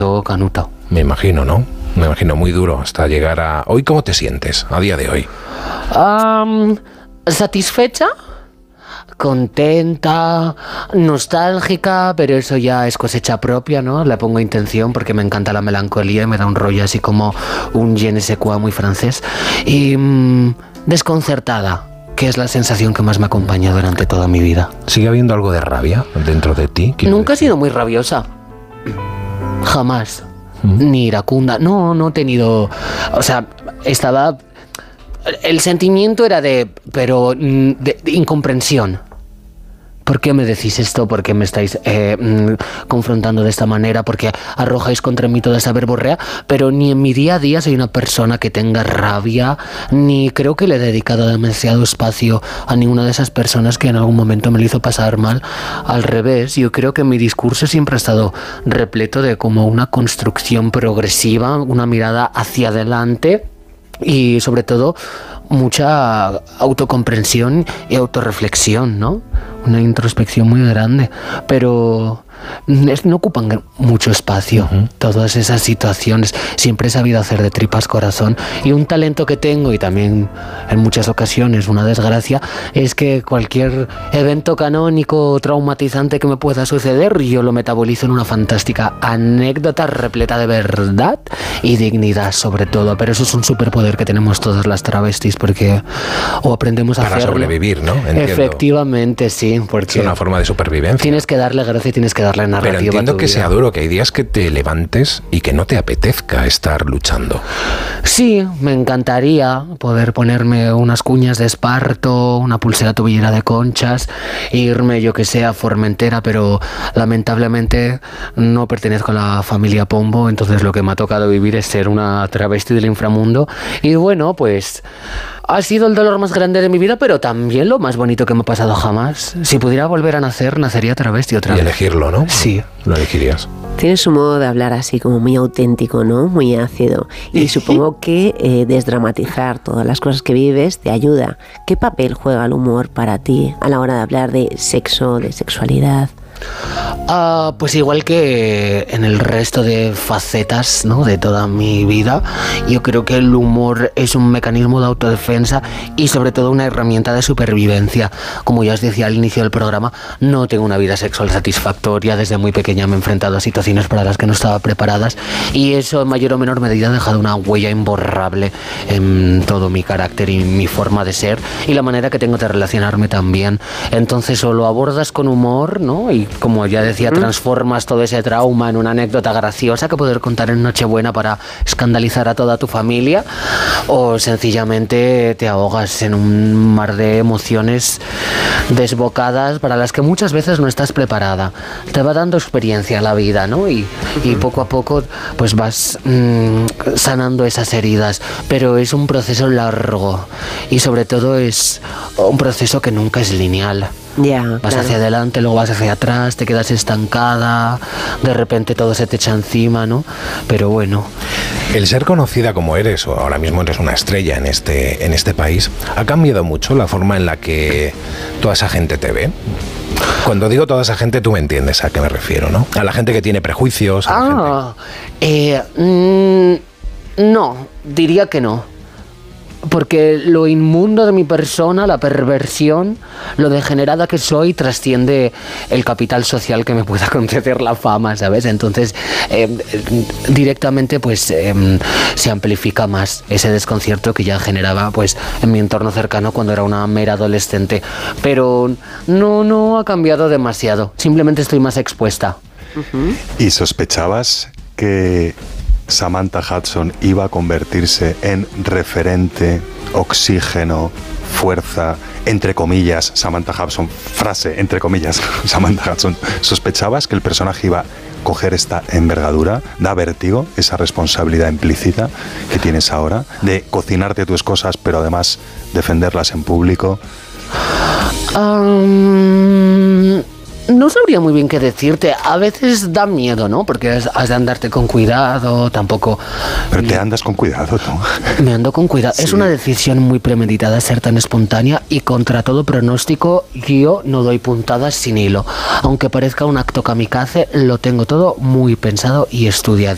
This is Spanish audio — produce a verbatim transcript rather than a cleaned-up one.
canuta. Me imagino, ¿no? Me imagino muy duro hasta llegar a... ¿Hoy cómo te sientes a día de hoy? Um, ¿Satisfecha? Contenta, nostálgica, pero eso ya es cosecha propia, ¿no? Le pongo intención porque me encanta la melancolía y me da un rollo así como un je ne sais quoi muy francés. Y mmm, desconcertada, que es la sensación que más me acompaña durante toda mi vida. ¿Sigue habiendo algo de rabia dentro de ti? Nunca he sido muy rabiosa. Jamás. ¿Mm? Ni iracunda. No, no he tenido... O sea, estaba... El sentimiento era de... Pero... De, de incomprensión. ¿Por qué me decís esto? ¿Por qué me estáis eh, confrontando de esta manera? ¿Por qué arrojáis contra mí toda esa verborrea? Pero ni en mi día a día soy una persona que tenga rabia, ni creo que le he dedicado demasiado espacio a ninguna de esas personas que en algún momento me lo hizo pasar mal. Al revés, yo creo que mi discurso siempre ha estado repleto de como una construcción progresiva, una mirada hacia adelante y sobre todo mucha autocomprensión y autorreflexión, ¿no? Una introspección muy grande, pero no ocupan mucho espacio. Uh-huh. Todas esas situaciones. Siempre he sabido hacer de tripas corazón, y un talento que tengo, y también en muchas ocasiones una desgracia, es que cualquier evento canónico o traumatizante que me pueda suceder, yo lo metabolizo en una fantástica anécdota repleta de verdad y dignidad sobre todo. Pero eso es un superpoder que tenemos todas las travestis, porque o aprendemos a para hacerlo. Para sobrevivir, ¿no? Entiendo. Efectivamente, sí. Porque es una forma de supervivencia. Tienes que darle gracia y tienes que darle narrativa. Pero entiendo a tu que vida. sea duro, que hay días que te levantes y que no te apetezca estar luchando. Sí, me encantaría poder ponerme unas cuñas de esparto, una pulsera tobillera de conchas, e irme, yo que sé, a Formentera, pero lamentablemente no pertenezco a la familia Pombo, entonces lo que me ha tocado vivir es ser una travesti del inframundo. Y bueno, pues ha sido el dolor más grande de mi vida, pero también lo más bonito que me ha pasado jamás. Si pudiera volver a nacer, nacería travesti otra vez. Y elegirlo, ¿no? Sí. Lo elegirías. Tienes un modo de hablar así como muy auténtico, ¿no? Muy ácido. Y supongo que eh, desdramatizar todas las cosas que vives te ayuda. ¿Qué papel juega el humor para ti a la hora de hablar de sexo, de sexualidad? Uh, pues igual que en el resto de facetas, ¿no?, de toda mi vida, yo creo que el humor es un mecanismo de autodefensa y sobre todo una herramienta de supervivencia. Como ya os decía al inicio del programa, no tengo una vida sexual satisfactoria. Desde muy pequeña me he enfrentado a situaciones para las que no estaba preparadas, y eso en mayor o menor medida ha dejado una huella imborrable en todo mi carácter y mi forma de ser y la manera que tengo de relacionarme también. Entonces o lo abordas con humor, ¿no?, y como ya decía, transformas todo ese trauma en una anécdota graciosa que poder contar en Nochebuena para escandalizar a toda tu familia, o sencillamente te ahogas en un mar de emociones desbocadas para las que muchas veces no estás preparada. Te va dando experiencia la vida, ¿no? Y, y poco a poco pues vas mmm, sanando esas heridas, pero es un proceso largo y sobre todo es un proceso que nunca es lineal. Ya, vas claro. hacia adelante, luego vas hacia atrás, te quedas estancada, de repente todo se te echa encima, ¿no? Pero bueno. El ser conocida como eres, o ahora mismo eres una estrella en este, en este país, ¿ha cambiado mucho la forma en la que toda esa gente te ve? Cuando digo toda esa gente, tú me entiendes a qué me refiero, ¿no? A la gente que tiene prejuicios. A la ah, gente... eh, mm, no, diría que no. Porque lo inmundo de mi persona, la perversión, lo degenerada que soy, trasciende el capital social que me pueda conceder la fama, ¿sabes? Entonces, eh, directamente, pues, eh, se amplifica más ese desconcierto que ya generaba, pues, en mi entorno cercano cuando era una mera adolescente. Pero no, no ha cambiado demasiado. Simplemente estoy más expuesta. Uh-huh. ¿Y sospechabas que Samantha Hudson iba a convertirse en referente, oxígeno, fuerza, entre comillas, Samantha Hudson, frase, entre comillas, Samantha Hudson? ¿Sospechabas que el personaje iba a coger esta envergadura? ¿Da vértigo esa responsabilidad implícita que tienes ahora de cocinarte tus cosas, pero además defenderlas en público? Um... No sabría muy bien qué decirte. A veces da miedo, ¿no? Porque has de andarte con cuidado, tampoco... Pero te andas con cuidado, tú. Me ando con cuidado. Sí. Es una decisión muy premeditada ser tan espontánea y contra todo pronóstico yo no doy puntadas sin hilo. Aunque parezca un acto kamikaze, lo tengo todo muy pensado y estudiado.